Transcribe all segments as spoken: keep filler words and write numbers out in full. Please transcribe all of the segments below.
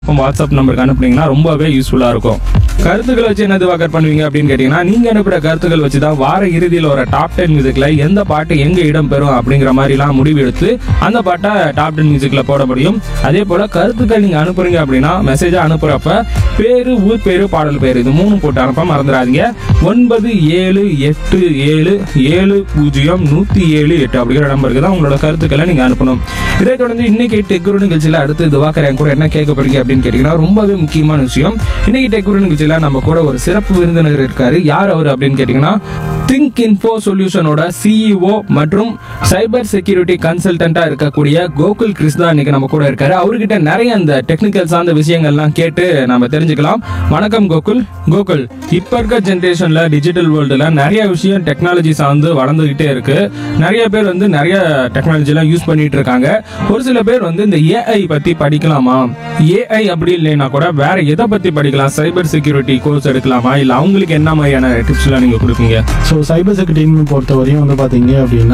WhatsApp நம்பருக்கு அனுப்புனீங்கன்னா ரொம்பவே யூஸ்ஃபுல்லாக இருக்கும். கருத்துக்களை வச்சு என்ன திவாகர் பண்ணுவீங்க அப்படின்னு கேட்டீங்கன்னா, நீங்க அனுப்புற கருத்துக்கள் வச்சு தான் வார இறுதியில் ஒரு டாப் டென் மியூசிக்ல எந்த பாட்டு எங்க இடம் பெறும் அப்படிங்கிற மாதிரிலாம் முடிவு எடுத்து அந்த பாட்டை டாப் டென் மியூசிக்ல போட முடியும். அதே போல கருத்துக்கள் நீங்க அனுப்புறீங்க அப்படின்னா மெசேஜா அனுப்புறப்ப பேரு, ஊர் பேரு, பாடல் பேரு இது மூணு போட்டு அனுப்ப மறந்துடாதீங்க. ஒன்பது ஏழு எட்டு ஏழு ஏழு பூஜ்ஜியம் நூத்தி ஏழு எட்டு அப்படிங்கிற நம்பருக்கு தான் உங்களோட கருத்துக்களை நீங்க அனுப்பணும். இதை தொடர்ந்து இன்னைக்கு டெக்குரு நிகழ்ச்சியில அடுத்து திவாகர் என் கூட என்ன கேட்க போறீங்க அப்படின்னு கேட்டீங்கன்னா, ரொம்பவே முக்கியமான விஷயம். இன்னைக்கு டெக்குரு நிகழ்ச்சியில நம்ம கூட ஒரு சிறப்பு விருந்தினர் இருக்காரு. யார் அவர் அப்படின்னு கேட்டீங்கன்னா, திங்க் இன்ஃபோ சொல்யூஷனோட சிஇஓ மற்றும் சைபர் செக்யூரிட்டி கன்சல்டன்டா இருக்கக்கூடிய கோகுல் கிருஷ்ணா இன்னைக்கு நம்ம கூட இருக்காரு. அவர்கிட்ட நிறைய அந்த டெக்னிக்கல் சார்ந்த விஷயங்கள்லாம் கேட்டு நம்ம தெரிஞ்சுக்கலாம். வணக்கம் கோகுல். கோகுல், இப்ப இருக்க ஜென்ரேஷன்ல டிஜிட்டல் வேர்ல்டுல நிறைய விஷயம் டெக்னாலஜி சார்ந்து வளர்ந்துகிட்டே இருக்கு. நிறைய பேர் வந்து நிறைய டெக்னாலஜி எல்லாம் யூஸ் பண்ணிட்டு இருக்காங்க. ஒரு சில பேர் வந்து இந்த ஏஐ பத்தி படிக்கலாமா, ஏஐ அப்படி இல்லைன்னா கூட வேற எதை பத்தி படிக்கலாம், சைபர் செக்யூரிட்டி கோர்ஸ் எடுக்கலாமா, இல்ல அவங்களுக்கு என்ன மாதிரியான டிப்ஸ் எல்லாம் நீங்க கொடுப்பீங்க? ஸோ சைபர் செக்யூரிட்டின்னு பொறுத்த வரையும் வந்து பார்த்தீங்க அப்படின்னா,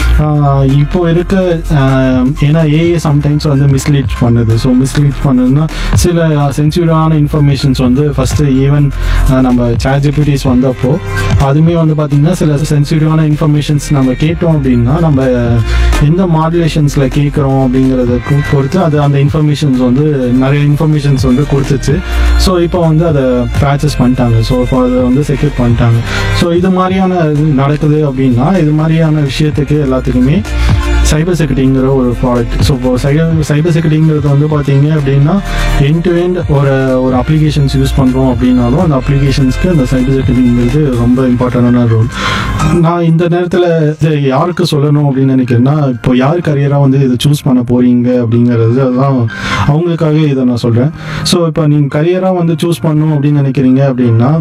இப்போ இருக்க ஏன்னா ஏஐ சம்டைம்ஸ் வந்து மிஸ்லீட் பண்ணுது. ஸோ மிஸ்லீட் பண்ணுதுன்னா சில சென்சிட்டிவான இன்ஃபர்மேஷன்ஸ் வந்து ஃபஸ்ட்டு ஈவன் நம்ம சாட் ஜிபிடிஸ் வந்தப்போ அதுவுமே வந்து பார்த்திங்கன்னா சில சென்சிட்டிவான இன்ஃபர்மேஷன்ஸ் நம்ம கேட்டோம் அப்படின்னா நம்ம எந்த மாடுலேஷன்ஸில் கேட்குறோம் அப்படிங்கிறத பொறுத்து அது அந்த இன்ஃபர்மேஷன்ஸ் வந்து நிறைய இன்ஃபர்மேஷன்ஸ் வந்து கொடுத்துச்சு. ஸோ இப்போ வந்து அதை பேச்சஸ் பண்ணிட்டாங்க. ஸோ இப்போ அதை வந்து செக்யூர் பண்ணிட்டாங்க. ஸோ இது மாதிரியான நடக்குது அப்படின்னா இது மாதிரியான விஷயத்துக்கு எல்லாத்துக்குமே சைபர் செக்யூரிட்டிங்கிற ஒரு ப்ராடக்ட். ஸோ இப்போ சைபர் சைபர் செக்யூரிட்டிங்கிறது வந்து பார்த்தீங்க அப்படின்னா எண்ட் டு எண்ட் ஒரு ஒரு அப்ளிகேஷன்ஸ் யூஸ் பண்ணுறோம் அப்படின்னாலும் அந்த அப்ளிகேஷன்ஸ்க்கு அந்த சைபர் செக்யூரிட்டிங்கிறது ரொம்ப இம்பார்ட்டண்டான ரோல். நான் இந்த நேரத்தில் இதை யாருக்கு சொல்லணும் அப்படின்னு நினைக்கிறேன்னா, இப்போ யார் கரியராக வந்து இதை சூஸ் பண்ண போகிறீங்க அப்படிங்கிறது அதுதான் அவங்களுக்காக இதை நான் சொல்கிறேன். ஸோ இப்போ நீங்கள் கரியராக வந்து சூஸ் பண்ணணும் அப்படின்னு நினைக்கிறீங்க அப்படின்னா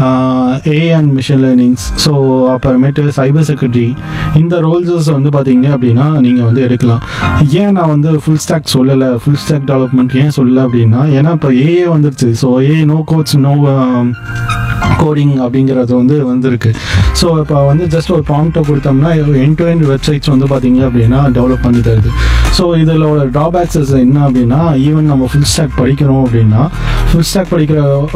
AI and machine learnings, so அப்புறமேட்டு சைபர் செக்யூரிட்டி இந்த ரோல்ஸஸ் வந்து பார்த்தீங்க அப்படின்னா நீங்கள் வந்து எடுக்கலாம். ஏன் நான் வந்து ஃபுல் ஸ்டாக் சொல்லலை, ஃபுல் ஸ்டாக் டெவலப்மெண்ட் ஏன் சொல்லலை அப்படின்னா, ஏன்னா இப்போ ஏஏ வந்துருச்சு. ஸோ ஏ நோ கோட்ஸ் நோ கோடிங் அப்படிங்கிறது வந்து வந்திருக்கு. ஸோ இப்போ வந்து ஜஸ்ட் ஒரு ப்ராம்ப்டை கொடுத்தோம்னா எண்ட் டு எண்ட் வெப்சைட்ஸ் வந்து பார்த்தீங்க அப்படின்னா டெவலப் பண்ணி தருது. ஸோ இதில் ட்ராபேக்ஸஸ் என்ன அப்படின்னா, ஈவன் நம்ம ஃபுல் ஸ்டாக் படிக்கிறோம் அப்படின்னா ஃபுல் ஸ்டாக் படிக்கிற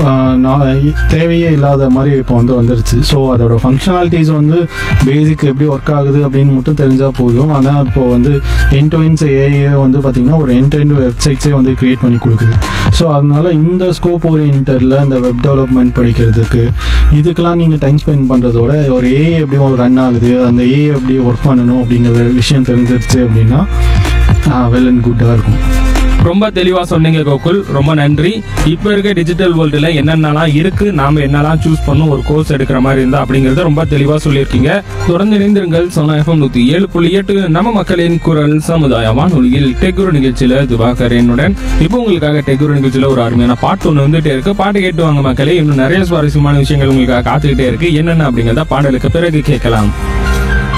தேவையே இல்லாத மாதிரி இப்போ வந்து வந்துருச்சு. ஸோ அதோட ஃபங்க்ஷனாலிட்டிஸ் வந்து பேசிக் எப்படி ஒர்க் ஆகுது அப்படின்னு மட்டும் தெரிஞ்சால் போதும். ஆனால் இப்போ வந்து எண்ட் டு எண்ட்ஸ் ஏஏ வந்து பார்த்திங்கன்னா ஒரு எண்ட் டு எண்ட் வெப்சைட்ஸே வந்து க்ரியேட் பண்ணி கொடுக்குது. ஸோ அதனால இந்த ஸ்கோப் ஓரியன்டரில் இந்த வெப் டெவலப்மெண்ட் படிக்கிறதுக்கு இதுக்கெல்லாம் நீங்கள் டைம் ஸ்பெண்ட் பண்ணுறதோட ஒரு ஏஐ எப்படி ரன் ஆகுது, அந்த ஏஐ எப்படி ஒர்க் பண்ணணும் அப்படிங்கிற விஷயம் தெரிஞ்சிருச்சு அப்படின்னா வெல் அண்ட் குட்டாக இருக்கும். ரொம்ப தெளிவா சொன்னீங்க கோகுல், ரொம்ப நன்றி. இப்ப இருக்க டிஜிட்டல் வேர்ல்டுல என்னென்னலாம் இருக்கு, நாம என்னெல்லாம் சூஸ் பண்ணும் ஒரு கோர்ஸ் எடுக்கிற மாதிரி இருந்தா அப்படிங்கறத ரொம்ப தெளிவா சொல்லியிருக்கீங்க. தொடர்ந்து இணைந்திருங்கள். சோனா எஃப்எம் நூத்தி ஏழு புள்ளி எட்டு நம்ம மக்களின் குரல் சமுதாய வானொலியில் டெக்குரு நிகழ்ச்சியில திவாகர் என்னுடன். இப்போ உங்களுக்காக டெக்குரு நிகழ்ச்சியில ஒரு அருமையான பாட்டு ஒன்று வந்துட்டே இருக்கு. பாட்டு கேட்டு வாங்க மக்களே. இன்னும் நிறைய சுவாரஸ்யமான விஷயங்கள் உங்களுக்காக காத்துக்கிட்டே இருக்கு. என்னென்ன அப்படிங்கறத பாடலுக்கு பிறகு கேட்கலாம்.